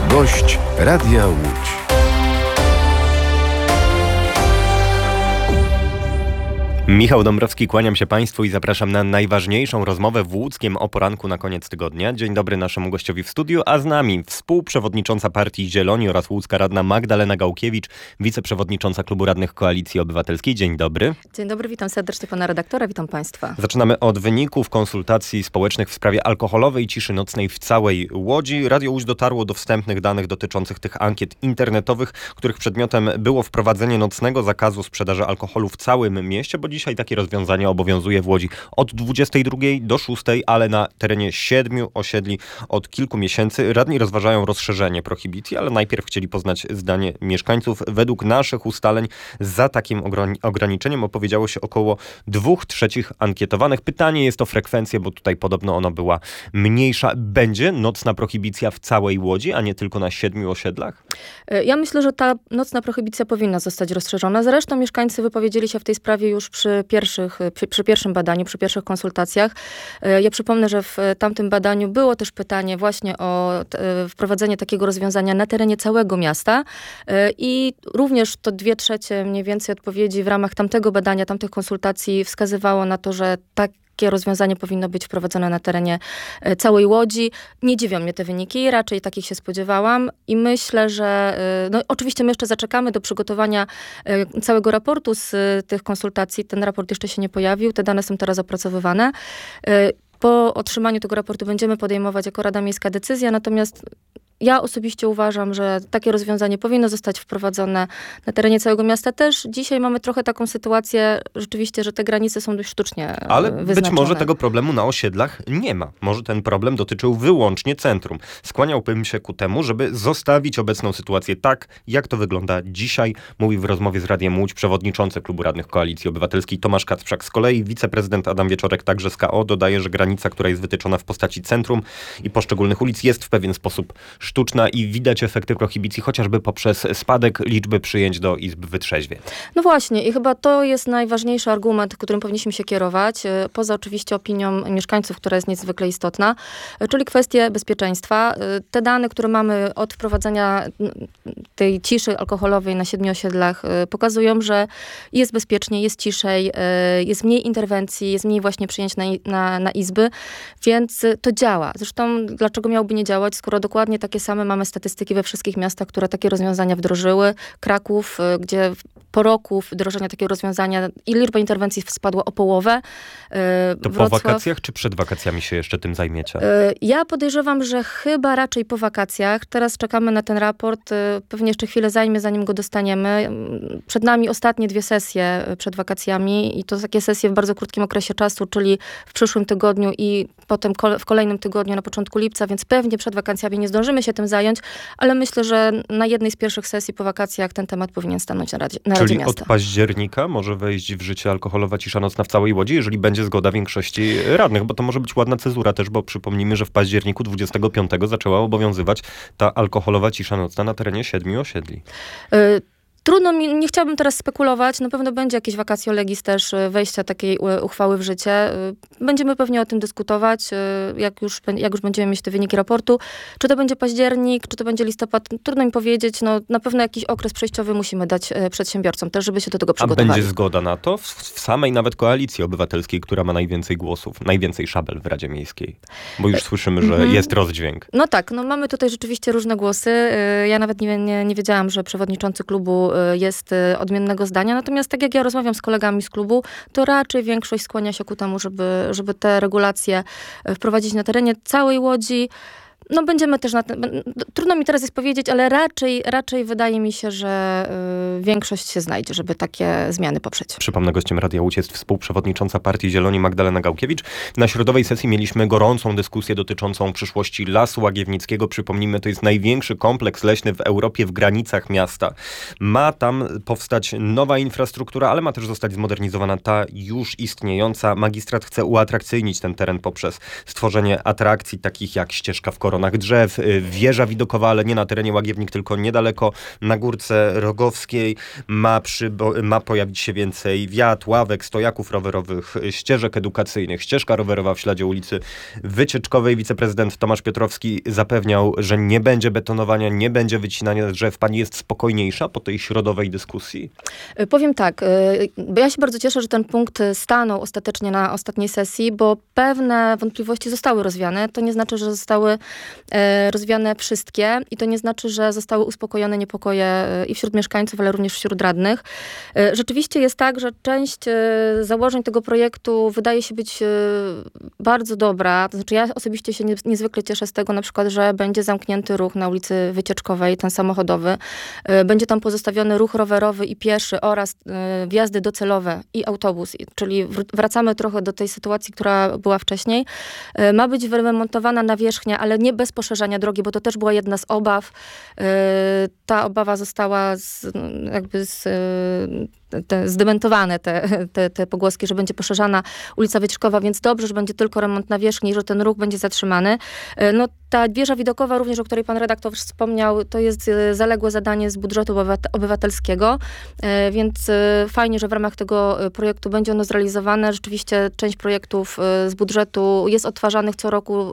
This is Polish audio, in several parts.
Gość Radia Łódź. Michał Dąbrowski, kłaniam się Państwu i zapraszam na najważniejszą rozmowę w Łódzkiem o poranku na koniec tygodnia. Dzień dobry naszemu gościowi w studiu, a z nami współprzewodnicząca Partii Zieloni oraz łódzka radna Magdalena Gałkiewicz, wiceprzewodnicząca Klubu Radnych Koalicji Obywatelskiej. Dzień dobry. Dzień dobry, witam serdecznie pana redaktora, witam Państwa. Zaczynamy od wyników konsultacji społecznych w sprawie alkoholowej ciszy nocnej w całej Łodzi. Radio Łódź dotarło do wstępnych danych dotyczących tych ankiet internetowych, których przedmiotem było wprowadzenie nocnego zakazu sprzedaży alkoholu w całym mieście, bo dzisiaj takie rozwiązanie obowiązuje w Łodzi od 22 do 6, ale na terenie 7 osiedli od kilku miesięcy. Radni rozważają rozszerzenie prohibicji, ale najpierw chcieli poznać zdanie mieszkańców. Według naszych ustaleń za takim ograniczeniem opowiedziało się około 2/3 ankietowanych. Pytanie jest o frekwencję, bo tutaj podobno ona była mniejsza. Będzie nocna prohibicja w całej Łodzi, a nie tylko na 7 osiedlach? Ja myślę, że ta nocna prohibicja powinna zostać rozszerzona. Zresztą mieszkańcy wypowiedzieli się w tej sprawie już przy pierwszym badaniu, przy pierwszych konsultacjach. Ja przypomnę, że w tamtym badaniu było też pytanie właśnie o wprowadzenie takiego rozwiązania na terenie całego miasta i również to 2/3 mniej więcej odpowiedzi w ramach tamtego badania, tamtych konsultacji wskazywało na to, że takie rozwiązanie powinno być wprowadzone na terenie całej Łodzi. Nie dziwią mnie te wyniki, raczej takich się spodziewałam i myślę, że oczywiście my jeszcze zaczekamy do przygotowania całego raportu z tych konsultacji. Ten raport jeszcze się nie pojawił, te dane są teraz opracowywane. Po otrzymaniu tego raportu będziemy podejmować jako Rada Miejska decyzję, natomiast ja osobiście uważam, że takie rozwiązanie powinno zostać wprowadzone na terenie całego miasta też. Dzisiaj mamy trochę taką sytuację rzeczywiście, że te granice są dość sztucznie wyznaczone. Być może tego problemu na osiedlach nie ma. Może ten problem dotyczył wyłącznie centrum. Skłaniałbym się ku temu, żeby zostawić obecną sytuację tak, jak to wygląda dzisiaj, mówi w rozmowie z Radiem Łódź przewodniczący Klubu Radnych Koalicji Obywatelskiej Tomasz Kacprzak. Z kolei wiceprezydent Adam Wieczorek, także z KO, dodaje, że granica, która jest wytyczona w postaci centrum i poszczególnych ulic, jest w pewien sposób sztuczna i widać efekty prohibicji chociażby poprzez spadek liczby przyjęć do izb wytrzeźwień. No właśnie i chyba to jest najważniejszy argument, którym powinniśmy się kierować, poza oczywiście opinią mieszkańców, która jest niezwykle istotna, czyli kwestie bezpieczeństwa. Te dane, które mamy od wprowadzenia tej ciszy alkoholowej na 7 osiedlach pokazują, że jest bezpiecznie, jest ciszej, jest mniej interwencji, jest mniej właśnie przyjęć na izby, więc to działa. Zresztą dlaczego miałoby nie działać, skoro dokładnie takie same mamy statystyki we wszystkich miastach, które takie rozwiązania wdrożyły. Kraków, gdzie po roku wdrożenia takiego rozwiązania i liczba interwencji spadła o połowę. To Wrocław, po wakacjach czy przed wakacjami się jeszcze tym zajmiecie? Ja podejrzewam, że chyba raczej po wakacjach. Teraz czekamy na ten raport. Pewnie jeszcze chwilę zajmie, zanim go dostaniemy. Przed nami ostatnie 2 sesje przed wakacjami i to takie sesje w bardzo krótkim okresie czasu, czyli w przyszłym tygodniu i potem w kolejnym tygodniu na początku lipca, więc pewnie przed wakacjami nie zdążymy się tym zająć, ale myślę, że na jednej z pierwszych sesji po wakacjach ten temat powinien stanąć na Radzie Miasta. Czyli od października może wejść w życie alkoholowa cisza nocna w całej Łodzi, jeżeli będzie zgoda większości radnych, bo to może być ładna cezura też, bo przypomnijmy, że w październiku 25 zaczęła obowiązywać ta alkoholowa cisza nocna na terenie 7 osiedli. Trudno mi, nie chciałabym teraz spekulować. Na pewno będzie jakieś vacatio legis też wejścia takiej uchwały w życie. Będziemy pewnie o tym dyskutować, jak już będziemy mieć te wyniki raportu. Czy to będzie październik, czy to będzie listopad, trudno mi powiedzieć. No, na pewno jakiś okres przejściowy musimy dać przedsiębiorcom też, żeby się do tego przygotowali. A będzie zgoda na to? W samej nawet Koalicji Obywatelskiej, która ma najwięcej głosów, najwięcej szabel w Radzie Miejskiej. Bo już słyszymy, że jest rozdźwięk. No tak, no mamy tutaj rzeczywiście różne głosy. Ja nawet nie wiedziałam, że przewodniczący klubu jest odmiennego zdania. Natomiast tak jak ja rozmawiam z kolegami z klubu, to raczej większość skłania się ku temu, żeby te regulacje wprowadzić na terenie całej Łodzi. No będziemy też trudno mi teraz jest powiedzieć, ale raczej wydaje mi się, że większość się znajdzie, żeby takie zmiany poprzeć. Przypomnę, gościem Radia Łódź jest współprzewodnicząca Partii Zieloni Magdalena Gałkiewicz. Na środowej sesji mieliśmy gorącą dyskusję dotyczącą przyszłości Lasu Łagiewnickiego. Przypomnijmy, to jest największy kompleks leśny w Europie w granicach miasta. Ma tam powstać nowa infrastruktura, ale ma też zostać zmodernizowana ta już istniejąca. Magistrat chce uatrakcyjnić ten teren poprzez stworzenie atrakcji takich jak ścieżka w koronach koronach drzew, wieża widokowa, ale nie na terenie Łagiewnik, tylko niedaleko na Górce Rogowskiej. Ma pojawić się więcej wiat, ławek, stojaków rowerowych, ścieżek edukacyjnych, ścieżka rowerowa w śladzie ulicy Wycieczkowej. Wiceprezydent Tomasz Piotrowski zapewniał, że nie będzie betonowania, nie będzie wycinania drzew. Pani jest spokojniejsza po tej środowej dyskusji? Powiem tak, ja się bardzo cieszę, że ten punkt stanął ostatecznie na ostatniej sesji, bo pewne wątpliwości zostały rozwiane. To nie znaczy, że zostały rozwiane wszystkie i to nie znaczy, że zostały uspokojone niepokoje i wśród mieszkańców, ale również wśród radnych. Rzeczywiście jest tak, że część założeń tego projektu wydaje się być bardzo dobra. To znaczy ja osobiście się niezwykle cieszę z tego na przykład, że będzie zamknięty ruch na ulicy Wycieczkowej, ten samochodowy. Będzie tam pozostawiony ruch rowerowy i pieszy oraz wjazdy docelowe i autobus. Czyli wracamy trochę do tej sytuacji, która była wcześniej. Ma być wyremontowana nawierzchnia, ale nie bez poszerzania drogi, bo to też była jedna z obaw. Ta obawa została zdementowane te pogłoski, że będzie poszerzana ulica Wycieczkowa, więc dobrze, że będzie tylko remont nawierzchni i że ten ruch będzie zatrzymany. No, ta wieża widokowa również, o której pan redaktor wspomniał, to jest zaległe zadanie z budżetu obywatelskiego, więc fajnie, że w ramach tego projektu będzie ono zrealizowane. Rzeczywiście część projektów z budżetu jest odtwarzanych co roku.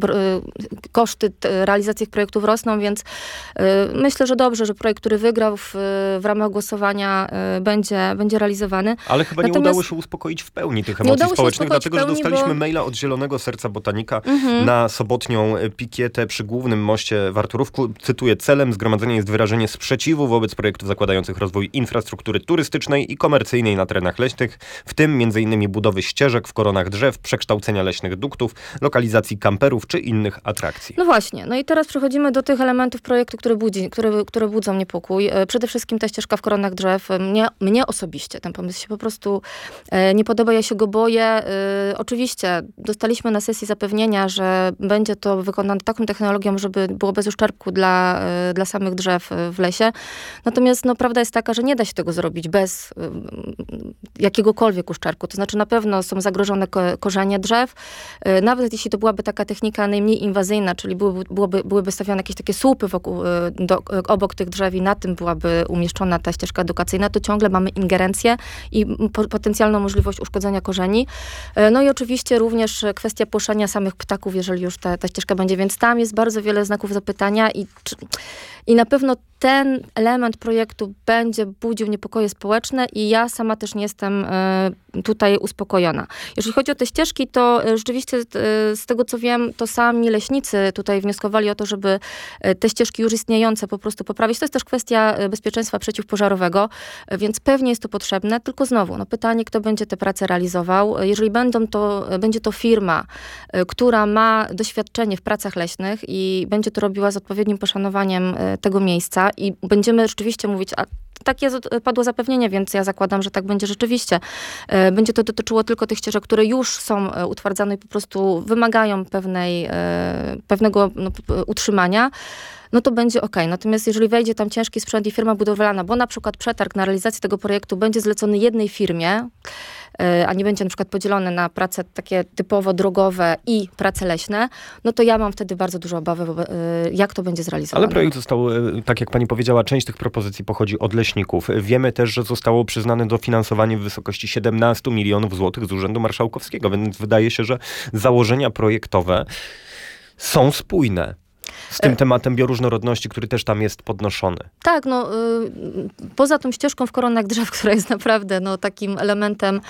Koszty realizacji tych projektów rosną, więc myślę, że dobrze, że projekt, który wygrał w ramach głosowania będzie realizowany. Ale chyba nie udało się uspokoić w pełni tych emocji społecznych, dlatego że dostaliśmy maila od Zielonego Serca Botanika na sobotnią pikietę przy głównym moście w Arturówku. Cytuję: celem zgromadzenia jest wyrażenie sprzeciwu wobec projektów zakładających rozwój infrastruktury turystycznej i komercyjnej na terenach leśnych, w tym m.in. budowy ścieżek w koronach drzew, przekształcenia leśnych duktów, lokalizacji kamperów czy innych atrakcji. No właśnie. No i teraz przechodzimy do tych elementów projektu, które budzą niepokój. Przede wszystkim ta ścieżka w koronach drzew. Mnie osobiście ten pomysł się po prostu nie podoba, ja się go boję. Oczywiście dostaliśmy na sesji zapewnienia, że będzie to wykonane taką technologią, żeby było bez uszczerbku dla samych drzew w lesie. Natomiast prawda jest taka, że nie da się tego zrobić bez jakiegokolwiek uszczerbku. To znaczy na pewno są zagrożone korzenie drzew. Nawet jeśli to byłaby taka technika najmniej inwazyjna, czyli byłyby stawione jakieś takie słupy obok tych drzew i na tym byłaby umieszczona ta ścieżka edukacyjna, to ciągle mamy ingerencję i potencjalną możliwość uszkodzenia korzeni. No i oczywiście również kwestia płoszenia samych ptaków, jeżeli już ta ścieżka będzie, więc tam jest bardzo wiele znaków zapytania i na pewno ten element projektu będzie budził niepokoje społeczne i ja sama też nie jestem tutaj uspokojona. Jeżeli chodzi o te ścieżki, to rzeczywiście z tego co wiem, to sami leśnicy tutaj wnioskowali o to, żeby te ścieżki już istniejące po prostu poprawić. To jest też kwestia bezpieczeństwa przeciwpożarowego, więc pewnie jest to potrzebne, tylko znowu, pytanie, kto będzie te prace realizował. Jeżeli będzie to firma, która ma doświadczenie w pracach leśnych i będzie to robiła z odpowiednim poszanowaniem tego miejsca i będziemy rzeczywiście mówić, a takie padło zapewnienie, więc ja zakładam, że tak będzie rzeczywiście. Będzie to dotyczyło tylko tych ścieżek, które już są utwardzane i po prostu wymagają pewnego utrzymania, no to będzie okej. Natomiast jeżeli wejdzie tam ciężki sprzęt i firma budowlana, bo na przykład przetarg na realizację tego projektu będzie zlecony jednej firmie, a nie będzie na przykład podzielony na prace takie typowo drogowe i prace leśne, no to ja mam wtedy bardzo duże obawy, jak to będzie zrealizowane. Ale projekt został, tak jak pani powiedziała, część tych propozycji pochodzi od leśników. Wiemy też, że zostało przyznane dofinansowanie w wysokości 17 milionów złotych z Urzędu Marszałkowskiego, więc wydaje się, że założenia projektowe są spójne z tym tematem bioróżnorodności, który też tam jest podnoszony. Tak, poza tą ścieżką w koronach drzew, która jest naprawdę takim elementem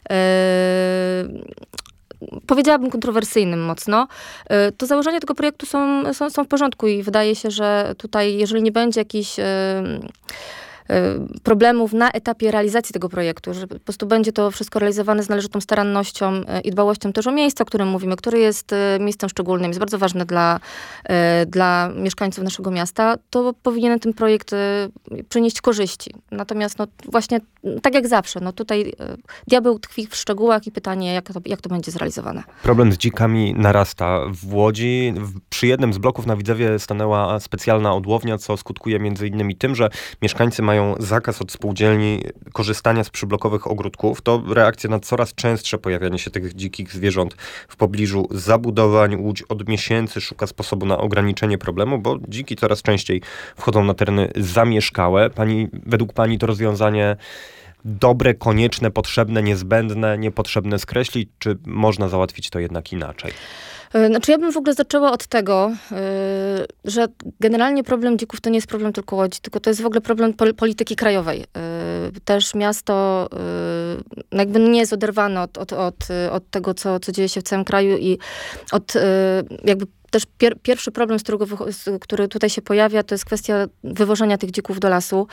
powiedziałabym kontrowersyjnym mocno, to założenia tego projektu są w porządku i wydaje się, że tutaj, jeżeli nie będzie jakichś problemów na etapie realizacji tego projektu, że po prostu będzie to wszystko realizowane z należytą starannością i dbałością też o miejsce, o którym mówimy, które jest miejscem szczególnym, jest bardzo ważne dla mieszkańców naszego miasta, to powinien ten projekt przynieść korzyści. Natomiast właśnie tak jak zawsze, tutaj diabeł tkwi w szczegółach i pytanie, jak to będzie zrealizowane. Problem z dzikami narasta w Łodzi. Przy jednym z bloków na Widzewie stanęła specjalna odłownia, co skutkuje między innymi tym, że mieszkańcy mają mają zakaz od spółdzielni korzystania z przyblokowych ogródków, to reakcja na coraz częstsze pojawianie się tych dzikich zwierząt w pobliżu zabudowań. Łódź od miesięcy szuka sposobu na ograniczenie problemu, bo dziki coraz częściej wchodzą na tereny zamieszkałe. Według pani to rozwiązanie dobre, konieczne, potrzebne, niezbędne, niepotrzebne skreślić, czy można załatwić to jednak inaczej? Znaczy ja bym w ogóle zaczęła od tego, że generalnie problem dzików to nie jest problem tylko Łodzi, tylko to jest w ogóle problem polityki krajowej. Też miasto jakby nie jest oderwane od tego, co dzieje się w całym kraju i od jakby też pierwszy problem, który tutaj się pojawia, to jest kwestia wywożenia tych dzików do lasu,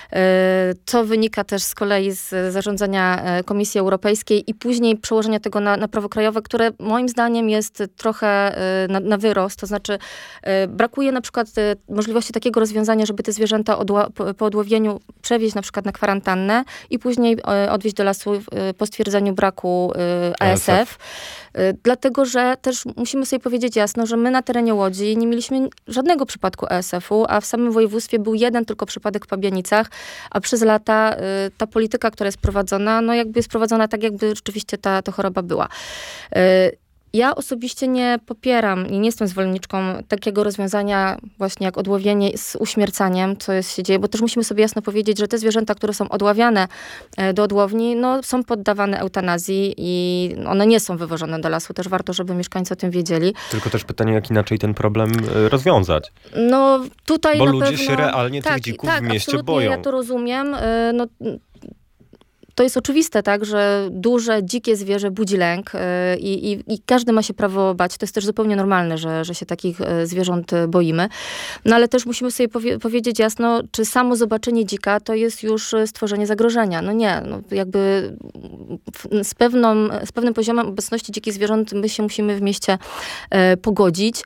co wynika też z kolei z zarządzania Komisji Europejskiej i później przełożenia tego na prawo krajowe, które moim zdaniem jest trochę na wyrost. To znaczy brakuje na przykład możliwości takiego rozwiązania, żeby te zwierzęta po odłowieniu przewieźć na przykład na kwarantannę i później odwieźć do lasu po stwierdzeniu braku ASF. Dlatego, że też musimy sobie powiedzieć jasno, że my na terenie Łodzi nie mieliśmy żadnego przypadku ASF-u, a w samym województwie był jeden tylko przypadek w Pabianicach, a przez lata ta polityka, która jest prowadzona, no jakby jest prowadzona tak, jakby rzeczywiście ta choroba była. Ja osobiście nie popieram i nie jestem zwolenniczką takiego rozwiązania właśnie jak odłowienie z uśmiercaniem, co się dzieje, bo też musimy sobie jasno powiedzieć, że te zwierzęta, które są odławiane do odłowni, no są poddawane eutanazji i one nie są wywożone do lasu. Też warto, żeby mieszkańcy o tym wiedzieli. Tylko też pytanie, jak inaczej ten problem rozwiązać. No tutaj bo na ludzie pewno się realnie tych dzików w mieście boją. Ja to rozumiem. No, to jest oczywiste, tak, że duże, dzikie zwierzę budzi lęk i każdy ma się prawo bać. To jest też zupełnie normalne, że się takich zwierząt boimy. No ale też musimy sobie powiedzieć jasno, czy samo zobaczenie dzika to jest już stworzenie zagrożenia. No nie, no jakby z pewnym poziomem obecności dzikich zwierząt my się musimy w mieście pogodzić.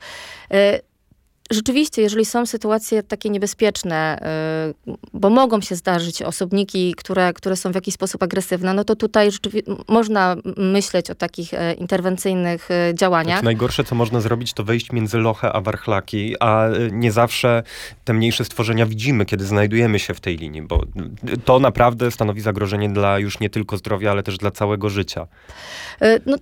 Rzeczywiście, jeżeli są sytuacje takie niebezpieczne, bo mogą się zdarzyć osobniki, które są w jakiś sposób agresywne, no to tutaj można myśleć o takich interwencyjnych działaniach. Znaczy, najgorsze, co można zrobić, to wejść między Lochę a Warchlaki, a nie zawsze te mniejsze stworzenia widzimy, kiedy znajdujemy się w tej linii, bo to naprawdę stanowi zagrożenie dla już nie tylko zdrowia, ale też dla całego życia. No,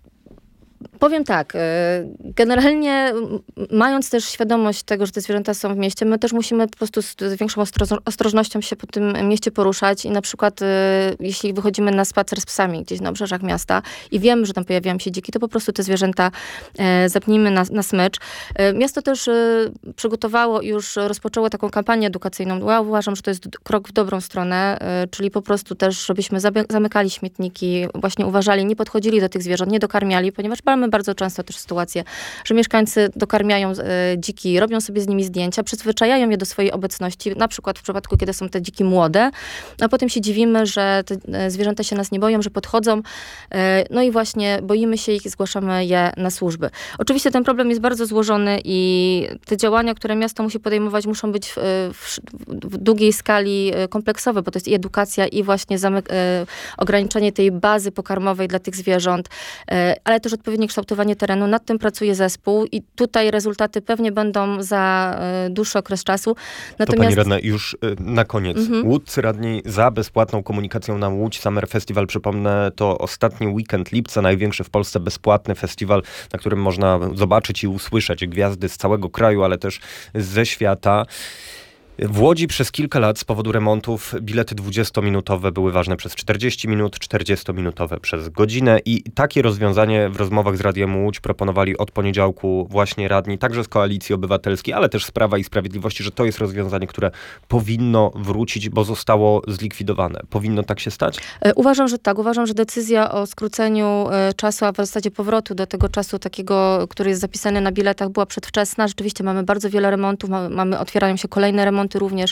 powiem tak, generalnie mając też świadomość tego, że te zwierzęta są w mieście, my też musimy po prostu z większą ostrożnością się po tym mieście poruszać i na przykład jeśli wychodzimy na spacer z psami gdzieś na obrzeżach miasta i wiemy, że tam pojawiają się dziki, to po prostu te zwierzęta zapnijmy na smycz. Miasto też przygotowało i już rozpoczęło taką kampanię edukacyjną. Ja uważam, że to jest krok w dobrą stronę, czyli po prostu też, żebyśmy zamykali śmietniki, właśnie uważali, nie podchodzili do tych zwierząt, nie dokarmiali, ponieważ mamy bardzo często też sytuację, że mieszkańcy dokarmiają dziki, robią sobie z nimi zdjęcia, przyzwyczajają je do swojej obecności, na przykład w przypadku, kiedy są te dziki młode, a potem się dziwimy, że te zwierzęta się nas nie boją, że podchodzą, no i właśnie boimy się ich i zgłaszamy je na służby. Oczywiście ten problem jest bardzo złożony i te działania, które miasto musi podejmować, muszą być w długiej skali kompleksowe, bo to jest i edukacja, i właśnie ograniczenie tej bazy pokarmowej dla tych zwierząt, ale też odpowiednie kształtowanie terenu. Nad tym pracuje zespół i tutaj rezultaty pewnie będą za dłuższy okres czasu. Natomiast... To pani radna, już na koniec. Łódźcy radni za bezpłatną komunikacją na Łódź Summer Festival. Przypomnę, to ostatni weekend lipca, największy w Polsce bezpłatny festiwal, na którym można zobaczyć i usłyszeć gwiazdy z całego kraju, ale też ze świata. W Łodzi przez kilka lat z powodu remontów bilety 20-minutowe były ważne przez 40 minut, 40-minutowe przez godzinę i takie rozwiązanie w rozmowach z Radiem Łódź proponowali od poniedziałku właśnie radni, także z Koalicji Obywatelskiej, ale też z Prawa i Sprawiedliwości, że to jest rozwiązanie, które powinno wrócić, bo zostało zlikwidowane. Powinno tak się stać? Uważam, że tak. Uważam, że decyzja o skróceniu czasu, a w zasadzie powrotu do tego czasu takiego, który jest zapisany na biletach, była przedwczesna. Rzeczywiście mamy bardzo wiele remontów, otwierają się kolejne remonty, również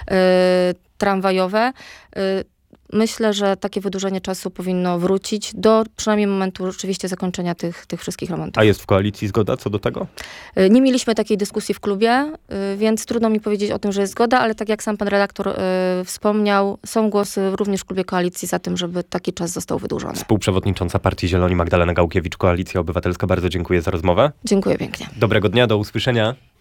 tramwajowe. Myślę, że takie wydłużenie czasu powinno wrócić do przynajmniej momentu rzeczywiście zakończenia tych wszystkich remontów. A jest w koalicji zgoda co do tego? Nie mieliśmy takiej dyskusji w klubie, więc trudno mi powiedzieć o tym, że jest zgoda, ale tak jak sam pan redaktor wspomniał, są głosy również w klubie koalicji za tym, żeby taki czas został wydłużony. Współprzewodnicząca Partii Zieloni Magdalena Gałkiewicz, Koalicja Obywatelska. Bardzo dziękuję za rozmowę. Dziękuję pięknie. Dobrego dnia, do usłyszenia.